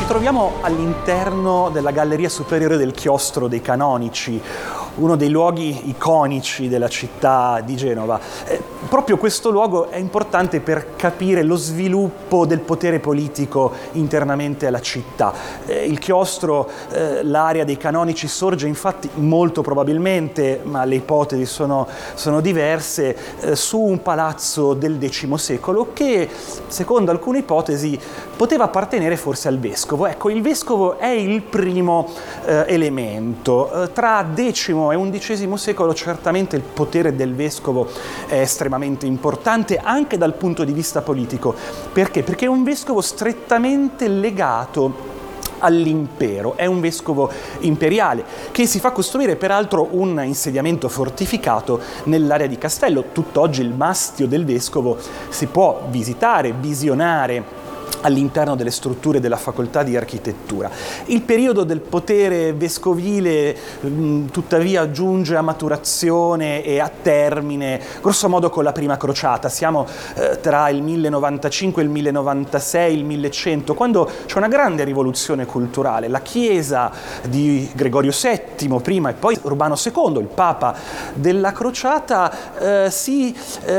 Ci troviamo all'interno della galleria superiore del Chiostro dei Canonici, uno dei luoghi iconici della città di Genova. Proprio questo luogo è importante per capire lo sviluppo del potere politico internamente alla città. Il chiostro, l'area dei Canonici, sorge infatti molto probabilmente, ma le ipotesi sono diverse, su un palazzo del X secolo che, secondo alcune ipotesi, poteva appartenere forse al vescovo. Ecco, il vescovo è il primo elemento. Tra X e XI secolo certamente il potere del vescovo è estremamente importante anche dal punto di vista politico. Perché? Perché è un vescovo strettamente legato all'impero, è un vescovo imperiale che si fa costruire peraltro un insediamento fortificato nell'area di Castello. Tutt'oggi il mastio del vescovo si può visitare, visionare all'interno delle strutture della facoltà di architettura. Il periodo del potere vescovile tuttavia giunge a maturazione e a termine grosso modo con la prima crociata. Siamo tra il 1095, il 1096, il 1100, quando c'è una grande rivoluzione culturale. La Chiesa di Gregorio VII prima e poi Urbano II, il Papa della crociata, si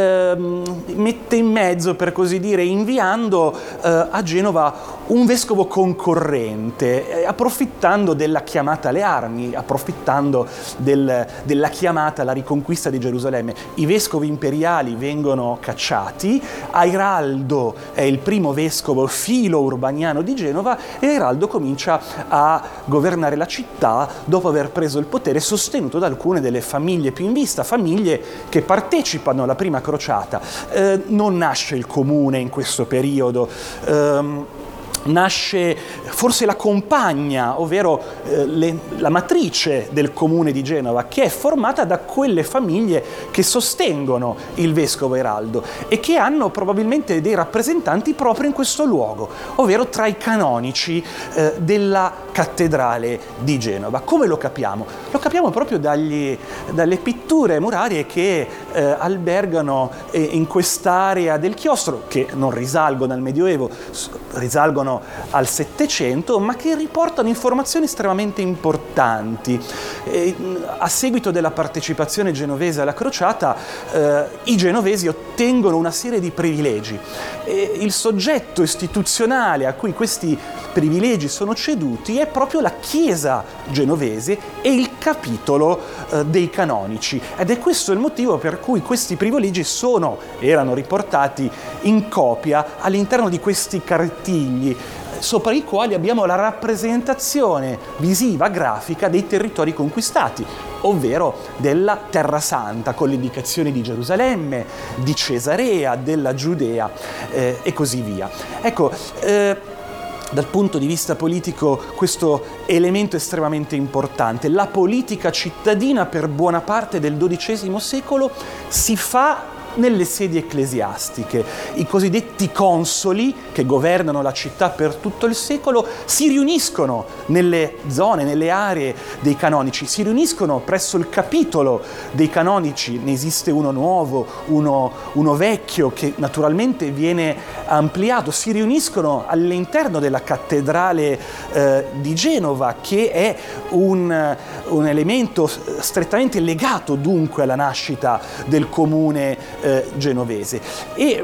mette in mezzo, per così dire, inviando a Genova un vescovo concorrente, approfittando della chiamata alle armi, approfittando della chiamata alla riconquista di Gerusalemme. I vescovi imperiali vengono cacciati, Airaldo è il primo vescovo filo-urbaniano di Genova e Airaldo comincia a governare la città dopo aver preso il potere, sostenuto da alcune delle famiglie più in vista, famiglie che partecipano alla prima crociata. Non nasce il comune in questo periodo, nasce forse la compagna, ovvero la matrice del comune di Genova, che è formata da quelle famiglie che sostengono il vescovo Airaldo e che hanno probabilmente dei rappresentanti proprio in questo luogo, ovvero tra i canonici della cattedrale di Genova. Come lo capiamo? Lo capiamo proprio dalle pitture murarie che albergano in quest'area del chiostro, che non risalgono al Medioevo, risalgono al Settecento, ma che riportano informazioni estremamente importanti. A seguito della partecipazione genovese alla crociata, i genovesi ottengono una serie di privilegi. Il soggetto istituzionale a cui questi privilegi sono ceduti è proprio la Chiesa genovese e il capitolo dei canonici, ed è questo il motivo per cui questi privilegi erano riportati in copia all'interno di questi cartigli, sopra i quali abbiamo la rappresentazione visiva, grafica dei territori conquistati, ovvero della Terra Santa, con le indicazioni di Gerusalemme, di Cesarea, della Giudea e così via. Ecco, dal punto di vista politico questo elemento è estremamente importante. La politica cittadina per buona parte del XII secolo si fa nelle sedi ecclesiastiche. I cosiddetti consoli, che governano la città per tutto il secolo, si riuniscono nelle zone, nelle aree dei canonici, si riuniscono presso il capitolo dei canonici. Ne esiste uno nuovo, uno vecchio, che naturalmente viene ampliato. Si riuniscono all'interno della cattedrale di Genova, che è un elemento strettamente legato dunque alla nascita del comune genovese, e